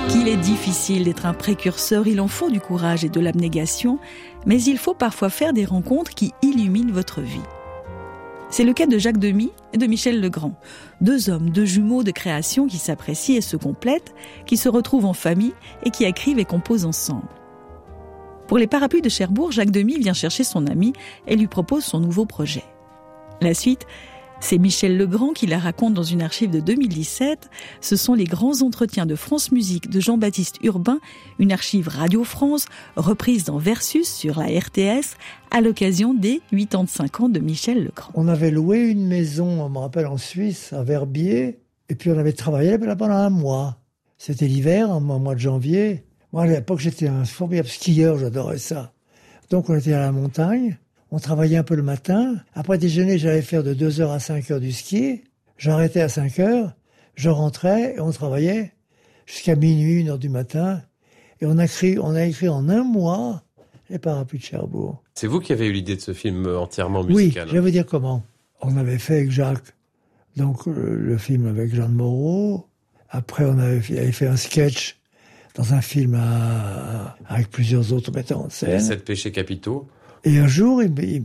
Qu'il est difficile d'être un précurseur, il en faut du courage et de l'abnégation, mais il faut parfois faire des rencontres qui illuminent votre vie. C'est le cas de Jacques Demy et de Michel Legrand, deux hommes, deux jumeaux de création qui s'apprécient et se complètent, qui se retrouvent en famille et qui écrivent et composent ensemble. Pour les Parapluies de Cherbourg, Jacques Demy vient chercher son ami et lui propose son nouveau projet. La suite, c'est Michel Legrand qui la raconte dans une archive de 2017. Ce sont les grands entretiens de France Musique de Jean-Baptiste Urbain, une archive Radio France, reprise dans Versus sur la RTS, à l'occasion des 85 ans de Michel Legrand. On avait loué une maison, on me rappelle, en Suisse, à Verbier, et puis on avait travaillé là pendant un mois. C'était l'hiver, au mois de janvier. Moi, à l'époque, j'étais un formidable skieur, j'adorais ça. Donc on était à la montagne. On travaillait un peu le matin. Après déjeuner, j'allais faire de 2h à 5h du ski. J'arrêtais à 5h. Je rentrais et on travaillait jusqu'à minuit, 1h du matin. Et on a écrit en un mois les Parapluies de Cherbourg. C'est vous qui avez eu l'idée de ce film entièrement musical. Oui, je vais vous dire comment. On avait fait avec Jacques, donc le film avec Jeanne Moreau. Après, on avait fait un sketch dans un film avec plusieurs autres metteurs en scène. 7 péchés capitaux. Et un jour,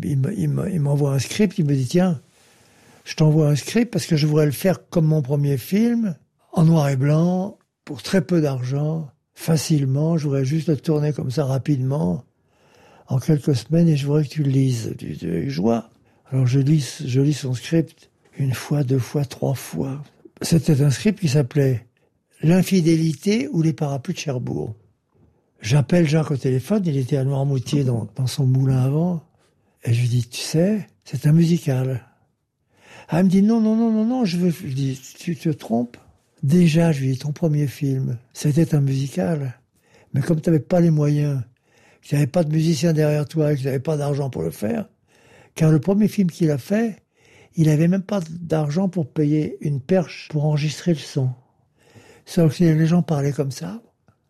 il m'envoie un script, il me dit « Tiens, je t'envoie un script parce que je voudrais le faire comme mon premier film, en noir et blanc, pour très peu d'argent, facilement. Je voudrais juste le tourner comme ça rapidement, en quelques semaines, et je voudrais que tu le lises. » Avec joie. Alors je lis son script 1 fois, 2 fois, 3 fois. C'était un script qui s'appelait « L'infidélité ou les Parapluies de Cherbourg ». J'appelle Jacques au téléphone, il était à Noirmoutier dans son moulin à vent. Et je lui dis, tu sais, c'est un musical. Ah, il me dit, non, je lui dis, tu te trompes. Déjà, je lui dis, ton premier film, c'était un musical. Mais comme tu n'avais pas les moyens, que tu n'avais pas de musicien derrière toi, que tu n'avais pas d'argent pour le faire, car le premier film qu'il a fait, il n'avait même pas d'argent pour payer une perche pour enregistrer le son. Sauf que les gens parlaient comme ça.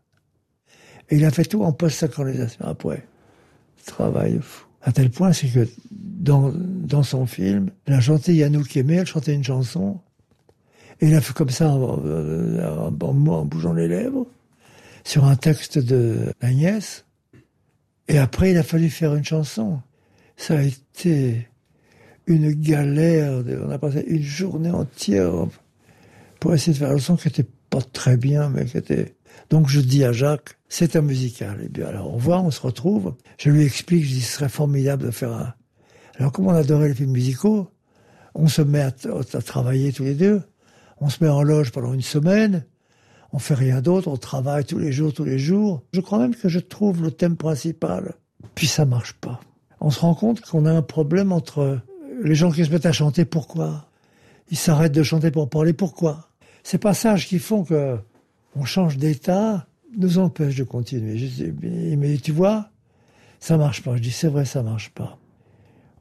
Et il a fait tout en post-synchronisation après. Travail fou. À tel point, c'est que dans son film, elle a chanté Yannouk Aimé, elle chantait une chanson. Et il a fait comme ça en bougeant les lèvres, sur un texte de Agnès. Et après, il a fallu faire une chanson. Ça a été une galère. On a passé une journée entière pour essayer de faire la chanson qui n'était pas très bien, mais qui était... Donc je dis à Jacques, c'est un musical. Et bien alors on se retrouve. Je lui explique, je dis, ce serait formidable de faire un... Alors comme on adorait les films musicaux, on se met à travailler tous les deux. On se met en loge pendant 1 semaine. On fait rien d'autre, on travaille tous les jours. Je crois même que je trouve le thème principal. Puis ça marche pas. On se rend compte qu'on a un problème entre les gens qui se mettent à chanter, pourquoi ? Ils s'arrêtent de chanter pour parler, pourquoi ? Ces passages qui font que on change d'état, nous empêche de continuer. Il me dit, tu vois, ça marche pas. Je dis, c'est vrai, ça marche pas.